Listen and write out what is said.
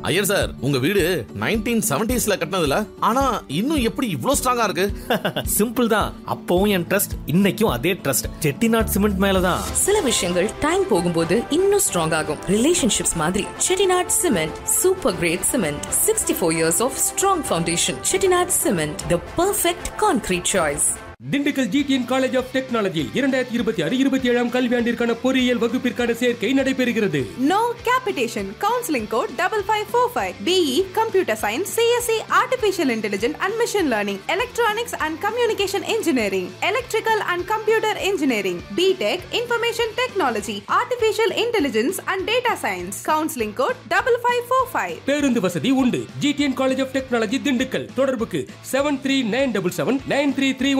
Iyer sir, உங்க வீடு 1970s கட்டினதுல ஆனா இன்னும் எப்படி இவ்ளோ ஸ்ட்ராங்கா இருக்கு? சிம்பிள் தான். அப்பவும் என் ட்ரஸ்ட், இன்னைக்கும் அதே ட்ரஸ்ட். செட்டிநாட் சிமெண்ட் மேலதான். சில விஷயங்கள் டைம் போகும்போது இன்னும் ஸ்ட்ராங் ஆகும். ரிலேஷன்ஷிப்ஸ் மாதிரி Chettinad cement super great cement. 64 years of strong foundation. Chettinad cement, the perfect concrete choice. Dindigul GTN college of டெக்னாலஜியில் 2026-27 கல்வியாண்டிற்கான பொறியியல் வகுப்பிற்கான சேர்க்கை நடைபெறுகிறது. No capitation. Counseling code 5545. BE Computer Science, CSE Artificial Intelligence and Machine Learning, Electronics and Communication Engineering, Electrical and Computer Engineering, BTech Information Technology, Artificial Intelligence and Data Science. Counseling code 5545. பேருந்து வசதி உண்டு. GTN college of technology Dindigul. தொடர்புக்கு 73977933